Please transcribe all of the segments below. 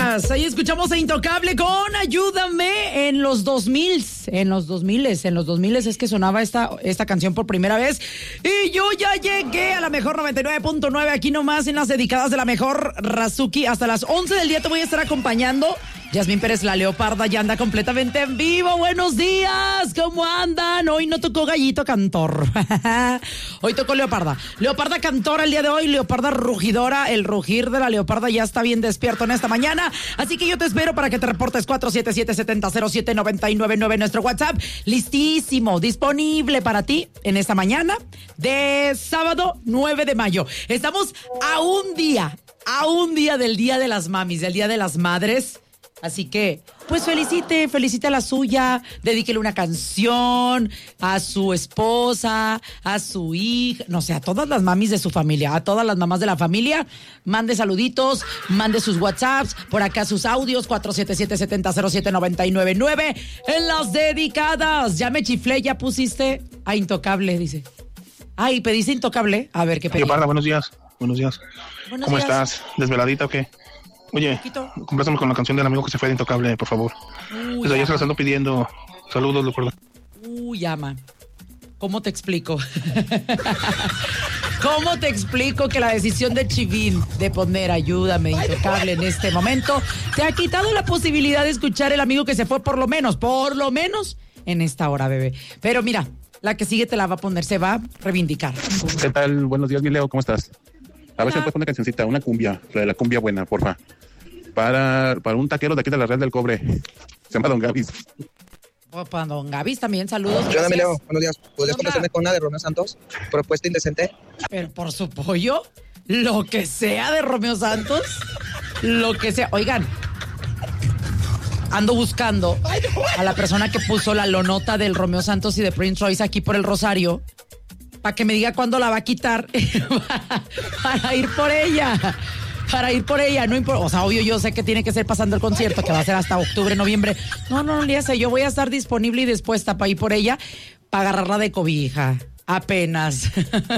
días. Ahí escuchamos a Intocable con Ayúdame en los 2000. En los 2000 es que sonaba esta canción por primera vez. Y yo ya llegué a la mejor 99.9, aquí nomás en las dedicadas de la mejor Razuki. Hasta las 11 del día te voy a estar acompañando. Yasmín Pérez, la Leoparda, ya anda completamente en vivo. Buenos días, ¿cómo andan? Hoy no tocó Gallito Cantor. Hoy tocó Leoparda. Leoparda Cantora el día de hoy, Leoparda Rugidora. El rugir de la Leoparda ya está bien despierto en esta mañana. Así que yo te espero para que te reportes 477-707-999, nuestro WhatsApp. Listísimo, disponible para ti en esta mañana de sábado 9 de mayo. Estamos a un día del Día de las Mamis, del Día de las Madres. Así que, pues felicite a la suya, dedíquele una canción a su esposa, a su hija, no sé, a todas las mamis de su familia, a todas las mamás de la familia. Mande saluditos, mande sus WhatsApps, por acá sus audios, 477-707-999. En las dedicadas, ya me chiflé, ya pusiste a Intocable, dice. Ay, ¿pediste Intocable? A ver, ¿qué pedí? Leoparda, buenos días. ¿Cómo estás? ¿Desveladita o qué? Oye, compláceme con la canción del amigo que se fue de Intocable, por favor. Desde ayer se las ando pidiendo. Saludos, Leoparda. Ama. ¿Cómo te explico? ¿Cómo te explico que la decisión de Chivín de poner Ayúdame Intocable en este momento te ha quitado la posibilidad de escuchar el amigo que se fue por lo menos en esta hora, bebé? Pero mira, la que sigue te la va a poner, se va a reivindicar. ¿Qué tal? Buenos días, mi Leo, ¿cómo estás? A ver si me puedes poner una cancioncita, una cumbia, la de la cumbia buena, porfa. Para un taquero de aquí de la Real del Cobre. Se llama Don Gavis. Para Don Gavis también, saludos. ¿Qué onda, mi Leo? Buenos días. ¿Podrías complacerme con una de Romeo Santos? Propuesta indecente. Pero por su pollo, lo que sea de Romeo Santos, lo que sea. Oigan, ando buscando a la persona que puso la lonota del Romeo Santos y de Prince Royce aquí por el Rosario, para que me diga cuándo la va a quitar para ir por ella. No importa, o sea, obvio, yo sé que tiene que ser pasando el concierto, que va a ser hasta octubre, noviembre. No, ya sé, yo voy a estar disponible y dispuesta para ir por ella, para agarrarla de cobija, apenas.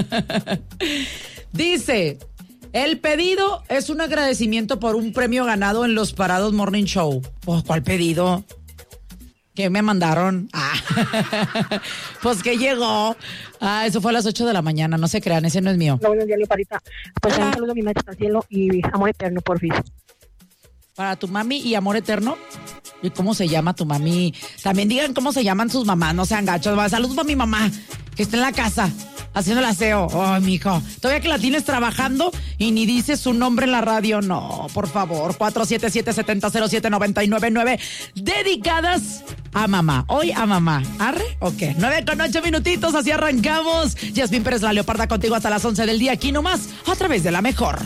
Dice, el pedido es un agradecimiento por un premio ganado en los Parados Morning Show. Pues, ¿cuál pedido? ¿Qué me mandaron? Pues que llegó. Eso fue a las 8 de la mañana, no se crean, ese no es mío. No, buenos días, Leoparita. Pues un saludo a mi maestra al cielo y amor eterno, porfis. Para tu mami y amor eterno. ¿Y cómo se llama tu mami? También digan cómo se llaman sus mamás, no sean gachos. Saludos para mi mamá, que está en la casa, haciendo el aseo. Oh, mijo, todavía que la tienes trabajando y ni dices su nombre en la radio. No, por favor, 477-707-999. Dedicadas a mamá. Hoy a mamá. ¿Arre o qué? 9:08, así arrancamos. Yasmín Pérez, la Leoparda, contigo hasta las 11 del día, aquí nomás, a través de la mejor.